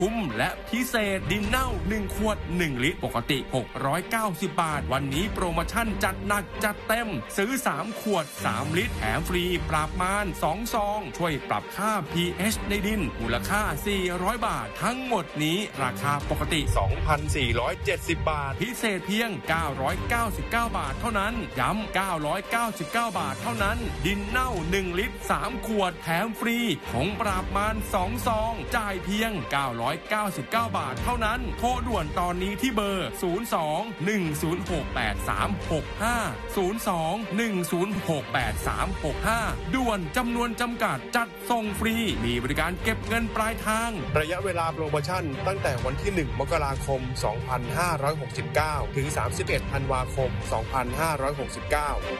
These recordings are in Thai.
คุ้มและพิเศษดินเน่า1ขวด1ลิตรปกติ690บาทวันนี้โปรโมชั่นจัดหนักจัดเต็มซื้อ3ขวด3ลิตรแถมฟรีปราบมาร2ซองช่วยปรับค่า pH ในดินมูลค่า400บาททั้งหมดนี้ราคาปกติ 2,470 บาทพิเศษเพียง999บาทเท่านั้นย้ำ999บาทเท่านั้นดินเน่า1ลิตร3ขวดแถมฟรีผงปราบมาร2ซองจ่ายเพียง999บาทเท่านั้นโทรด่วนตอนนี้ที่เบอร์02-106-8365 ด่วนจำนวนจำกัดจัดส่งฟรีมีบริการเก็บเงินปลายทางระยะเวลาโปรโมชั่นตั้งแต่วันที่1มกราคม2569ถึง31ธันวาคม2569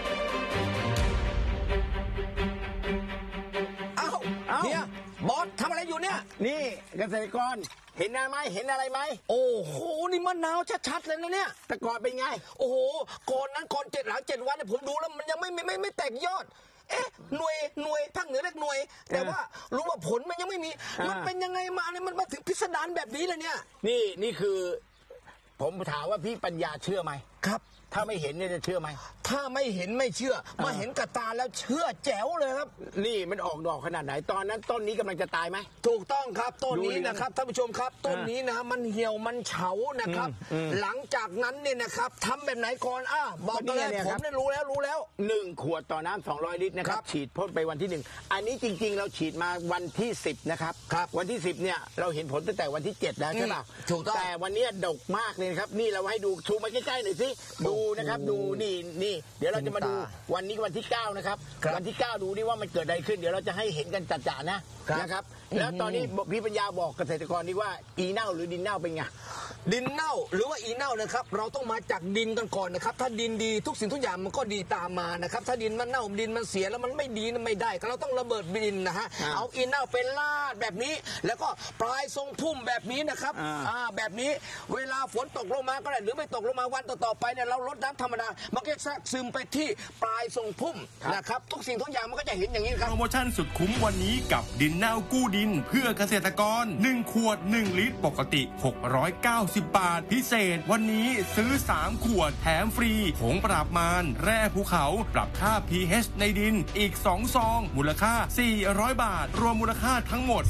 เนี่ยบอสทำอะไรอยู่เนี่ยนี่เกษตรกรเห็นอะไรไหมเห็นอะไรไหมโอ้โหนี่มะนาวชัดๆเลยนะเนี่ยแต่ก่อนเป็นไงโอ้โหก่อนนั้นก่อน7 หลัง 7 วันเนี่ยผมดูแล้วมันยังไม่แตกยอดหน่วยภาคเหนือเรียกหน่วยแต่ว่ารู้ว่าผลมันยังไม่มีมันเป็นยังไงมาเนี่ยมันมาถึงพิสดารแบบนี้เลยเนี่ยนี่คือผมถามว่าพี่ปัญญาเชื่อไหมครับถ้าไม่เห็นเนี่ยจะเชื่อไหมถ้าไม่เห็นไม่เชื่อมาเห็นกับตาแล้วเชื่อแจ๋วเลยครับนี่มันออกดอกขนาดไหนตอนนั้นต้นนี้กำลังจะตายไหมถูกต้องครับต้นนี้นะครับท่านผู้ชมครับต้นนี้นะมันเหี่ยวมันเฉานะครับหลังจากนั้นเนี่ยนะครับทำแบบไหนก่อนบอกเลยผมได้รู้แล้ว 1 ขวดต่อน้ำ200 ลิตรนะครับฉีดพ่นไปวันที่1อันนี้จริงๆเราฉีดมาวันที่10นะครับวันที่10เนี่ยเราเห็นผลตั้งแต่วันที่7แล้วใช่ไหมถูกต้องแต่วันนี้ดกมากเลยครับนี่เราให้ดูซูมมาใกล้ๆหน่อยสิดูนะครับดูนี่เดี๋ยวเราจะมาดูวันนี้วันที่9นะครับวันที่9ดูนี่ว่ามันเกิดอะไรขึ้นเดี๋ยวเราจะให้เห็นกันจัดๆนะครับแล้วตอนนี้พี่ปัญญาบอกเกษตรกรนี่ว่าอีเน่าหรือดินเน่าเป็นไงดินเน่าหรือว่าอีเน่านะครับเราต้องมาจากดินกันก่อนนะครับถ้าดินดีทุกสิ่งทุกอย่างมันก็ดีตามมานะครับถ้าดินมันเน่าดินมันเสียแล้วมันไม่ดีไม่ได้เราต้องระเบิดดินนะฮะเอาอีเน่าเป็นลาดแบบนี้แล้วก็ปลายทรงพุ่มแบบนี้นะครับแบบนี้เวลาฝนตกลงมาก็ได้หรือไม่ตกลงมาวันต่อไปเนี่ยเราลดน้ำธรรมดามันก็จะซึมไปที่ปลายทรงพุ่มนะครับทุกสิ่งทุกอย่างมันก็จะเห็นอย่างนี้ครับโปรโมชั่นสุดคุ้มวันนี้กับดินเน่ากู้ดินเพื่อเกษตรกร1ขวด1ลิตรปกติ690บาทพิเศษวันนี้ซื้อ3ขวดแถมฟรีผงปราบมารแร่ภูเขาปรับค่า pH ในดินอีก2ซองมูลค่า400บาทรวมมูลค่าทั้งหมด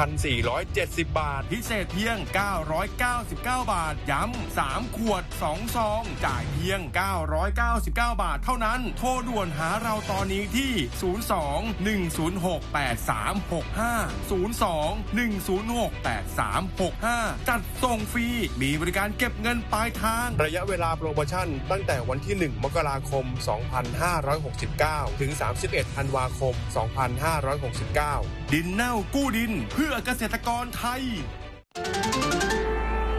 2,470 บาทพิเศษเพียง999บาทย้ำ3ขวด2ซองจ่ายเพียง999บาทเท่านั้นโทรด่วนหาเราตอนนี้ที่02-106-8365 จัดส่งฟรีมีบริการเก็บเงินปลายทางระยะเวลาโปรโมชั่นตั้งแต่วันที่1มกราคม2569ถึง31ธันวาคม2569ดินเน่ากู้ดินเพื่อเกษตรกรไทย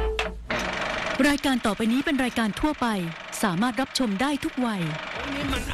รายการต่อไปนี้เป็นรายการทั่วไปสามารถรับชมได้ทุกวัย